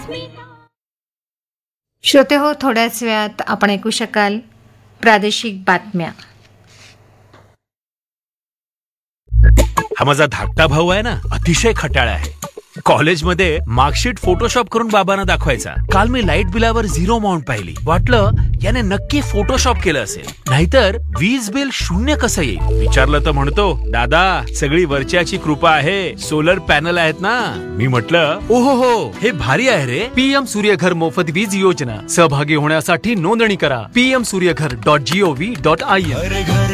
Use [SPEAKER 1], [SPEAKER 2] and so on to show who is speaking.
[SPEAKER 1] श्रोते हो, थोड्याच वेळात आपण ऐकू शकाल प्रादेशिक बातम्या.
[SPEAKER 2] हा माझा धाकटा भाऊ आहे ना, अतिशय खट्याळ आहे. कॉलेजमध्ये मार्कशीट फोटोशॉप करून बाबांना दाखवायचा. काल मी लाईट बिलावर 0 अमाऊंट पाहिली. वाटलं याने नक्की फोटोशॉप केलं असेल, नाहीतर वीज बिल 0 कसं येईल. विचारलं तर म्हणतो, दादा सगळी वरच्याची कृपा आहे, सोलर पॅनल आहेत ना. मी म्हटलं, ओहो हो, हे भारी आहे रे.
[SPEAKER 3] PM सूर्यघर मोफत वीज योजना. सहभागी होण्यासाठी नोंदणी करा. pmsuryaghar.gov.in.